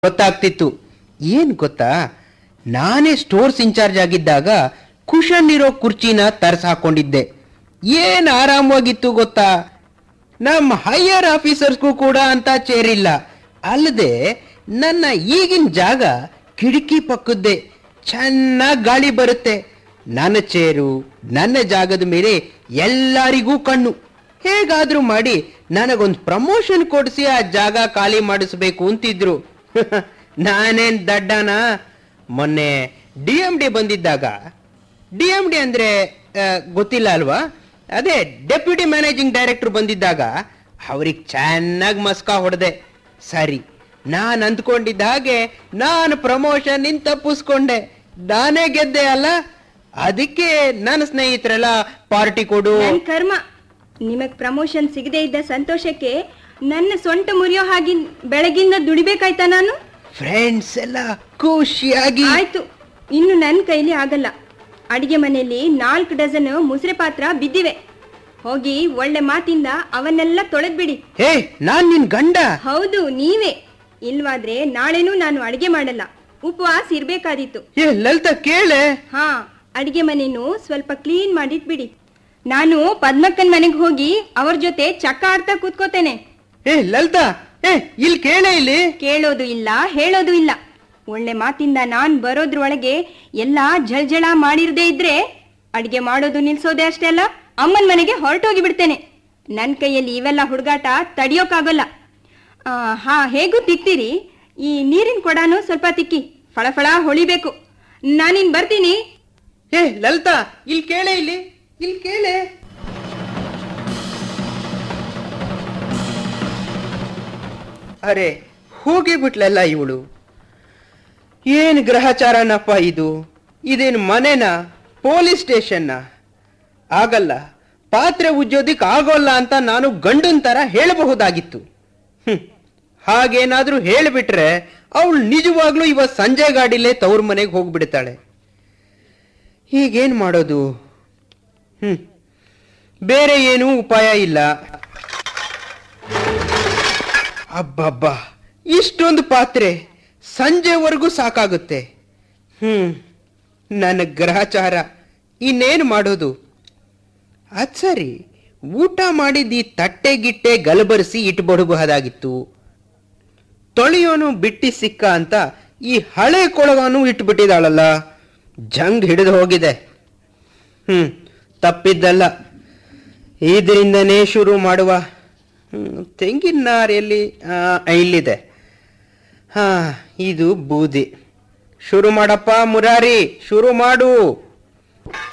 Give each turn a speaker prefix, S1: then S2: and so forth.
S1: ಗೊತ್ತಾಗ್ತಿತ್ತು. ಏನ್ ಗೊತ್ತಾ, ನಾನೇ ಸ್ಟೋರ್ಸ್ ಇನ್ಚಾರ್ಜ್ ಆಗಿದ್ದಾಗ ಕುಶನ್ ಇರೋ ಕುರ್ಚಿನ ತರ್ಸ್ ಹಾಕೊಂಡಿದ್ದೆ. ಏನ್ ಆರಾಮವಾಗಿತ್ತು ಗೊತ್ತಾ. ನಮ್ಮ ಹೈಯರ್ ಆಫೀಸರ್ಸ್ಗೂ ಕೂಡ ಅಂತ ಚೇರಿಲ್ಲ. ಅಲ್ಲದೆ ನನ್ನ ಈಗಿನ ಜಾಗ ಕಿಟಕಿ ಪಕ್ಕದ್ದೇ, ಚೆನ್ನಾಗಿ ಗಾಳಿ ಬರುತ್ತೆ. ನನ್ನ ಚೇರು, ನನ್ನ ಜಾಗದ ಮೇಲೆ ಎಲ್ಲರಿಗೂ ಕಣ್ಣು. ಹೇಗಾದ್ರೂ ಮಾಡಿ ನನಗೊಂದು ಪ್ರಮೋಷನ್ ಕೊಡಿಸಿ ಆ ಜಾಗ ಖಾಲಿ ಮಾಡಿಸ್ಬೇಕು ಅಂತಿದ್ರು. ನಾನೇನ್ ದಡ್ಡನ. ಮೊನ್ನೆ DMD ಬಂದಿದ್ದಾಗ, DMD ಅಂದ್ರೆ ಗೊತ್ತಿಲ್ಲ ಅಲ್ವಾ, ಅದೇ ಡೆಪ್ಯೂಟಿ ಮ್ಯಾನೇಜಿಂಗ್ ಡೈರೆಕ್ಟರ್ ಬಂದಿದ್ದಾಗ ಅವ್ರಿಗೆ ಚೆನ್ನಾಗಿ ಮಸ್ಕಾ ಹೊಡೆದೆ. ಸರಿ, ನಾನು ಅಂದ್ಕೊಂಡಿದ್ದ ಹಾಗೆ ನಾನು ಪ್ರಮೋಷನ್ ನಿಂದ ತಪ್ಪಿಸ್ಕೊಂಡೆ. ನಾನೇ ಗೆದ್ದೆ ಅಲ್ಲ. ಅದಕ್ಕೆ ನನ್ನ ಸ್ನೇಹಿತರೆಲ್ಲ ಪಾರ್ಟಿ ಕೊಡು.
S2: ಕರ್ಮ, ನಿಮಗ್ ಪ್ರಮೋಷನ್ ಸಿಗದೆ ಇದ್ದ ಸಂತೋಷಕ್ಕೆ ನನ್ನ ಸೊಂಟ ಮುರಿಯೋ ಹಾಗೆ ಬೆಳಗಿಂದ ದುಡಿಬೇಕಾಯ್ತಾ ನಾನು?
S1: ಫ್ರೆಂಡ್ಸ್ ಎಲ್ಲ ಖುಷಿಯಾಗಿ.
S2: ಆಯ್ತು, ಇನ್ನು ನನ್ನ ಕೈಲಿ ಆಗಲ್ಲ. ಅಡಿಗೆ ಮನೆಯಲ್ಲಿ 4 ಡಜನ್ ಮುಸ್ರೆ ಪಾತ್ರ ಬಿದ್ದಿವೆ. ಹೋಗಿ ಒಳ್ಳೆ ಮಾತಿಂದ ಅವನ್ನೆಲ್ಲ ತೊಳೆದ್ಬಿಡಿ.
S1: ಹೇ, ನಾನ್ ನಿನ್ ಗಂಡ.
S2: ಹೌದು, ನೀವೇ. ಇಲ್ವಾದ್ರೆ ನಾಳೆನೂ ನಾನು ಅಡಿಗೆ ಮಾಡಲ್ಲ, ಉಪವಾಸ ಇರ್ಬೇಕಾದಿತ್ತು.
S1: ಏ ಲಲಿತಾ, ಕೇಳೆ.
S2: ಹಾ, ಅಡಿಗೆ ಮನೆಯನ್ನು ಸ್ವಲ್ಪ ಕ್ಲೀನ್ ಮಾಡಿಟ್ಬಿಡಿ. ನಾನು ಪದ್ಮಕ್ಕನ್ ಮನೆಗೆ ಹೋಗಿ ಅವ್ರ ಜೊತೆ ಚಕ್ಕ ಆಡ್ತಾ ಕೂತ್ಕೋತೇನೆ.
S1: ಏ ಲಲಿತಾ, ಇಲ್ಲಿ ಕೇಳೆ. ಇಲ್ಲಿ
S2: ಕೇಳೋದು ಇಲ್ಲ, ಹೇಳೋದು ಇಲ್ಲ. ಒಳ್ಳೆ ಮಾತಿಂದ ನಾನ್ ಬರೋದ್ರೊಳಗೆ ಎಲ್ಲಾ ಜಳಜಳ ಮಾಡಿರದೇ ಇದ್ರೆ ಅಡಿಗೆ ಮಾಡೋದು ನಿಲ್ಸೋದೆ ಅಷ್ಟೇ ಅಲ್ಲ, ಅಮ್ಮನ ಮನೆಗೆ ಹೊರಟೋಗಿ ಬಿಡ್ತೇನೆ. ನನ್ನ ಕೈಯಲ್ಲಿ ಇವೆಲ್ಲ ಹುಡುಗಾಟ ತಡಿಯೋಕ್ಕಾಗಲ್ಲ. ಹಾ, ಹೇಗೂ ತಿಕ್ತೀರಿ. ಈ ನೀರಿನ ಕೊಡಾನು ಸ್ವಲ್ಪ ತಿಕ್ಕಿ, ಫಳಫಳ ಹೊಳಿಬೇಕು. ನಾನಿನ್ ಬರ್ತೀನಿ.
S1: ಏ ಲಲಿತಾ, ಇಲ್ಲಿ ಕೇಳೆ. ಇಲ್ಲಿ ಕೇಳೆ. ಅರೆ, ಹೋಗಿ ಬಿಟ್ಲಲ್ಲ ಇವಳು. ಏನ್ ಗ್ರಹಚಾರನಪ್ಪ ಇದು. ಇದೇನು ಮನೆನಾ, ಪೊಲೀಸ್ ಸ್ಟೇಷನ್ನ? ಆಗಲ್ಲ, ಪಾತ್ರೆ ಉಜ್ಜೋದಿಕ್ ಆಗೋಲ್ಲ ಅಂತ ನಾನು ಗಂಡನ್ ತರ ಹೇಳಬಹುದಾಗಿತ್ತು. ಹಾಗೇನಾದ್ರೂ ಹೇಳಿಬಿಟ್ರೆ ಅವಳು ನಿಜವಾಗ್ಲೂ ಇವತ್ತು ಸಂಜೆ ಗಾಡಿಲೇ ತವ್ರ ಮನೆಗೆ ಹೋಗ್ಬಿಡ್ತಾಳೆ. ಹೀಗೇನ್ ಮಾಡೋದು? ಬೇರೆ ಏನೂ ಉಪಾಯ ಇಲ್ಲ. ಅಬ್ಬಬ್ಬಾ, ಇಷ್ಟೊಂದು ಪಾತ್ರೆ ಸಂಜೆವರೆಗೂ ಸಾಕಾಗುತ್ತೆ. ನನ್ನ ಗ್ರಹಚಾರ. ಇನ್ನೇನು ಮಾಡೋದು? ಅದ್ ಸರಿ, ಊಟ ಮಾಡಿದ ಈ ತಟ್ಟೆ ಗಿಟ್ಟೆ ಗಲಬರಿಸಿ ಇಟ್ಬಿಡಬಹುದಾಗಿತ್ತು. ತೊಳೆಯೋನು ಬಿಟ್ಟಿ ಸಿಕ್ಕ ಅಂತ ಈ ಹಳೆ ಕೊಳಗಾನು ಇಟ್ಬಿಟ್ಟಿದ್ದಾಳಲ್ಲ. ಜಂಗ್ ಹಿಡಿದು ಹೋಗಿದೆ. ತಪ್ಪಿದ್ದಲ್ಲ, ಇದರಿಂದನೇ ಶುರು ಮಾಡುವ. ತೆಂಗಿನ ನಾರೆಯಲ್ಲಿ ಇಲ್ಲಿದೆ. ಇದು ಬೂದಿ. ಶುರು ಮಾಡಪ್ಪ ಮುರಾರಿ, ಶುರು ಮಾಡು.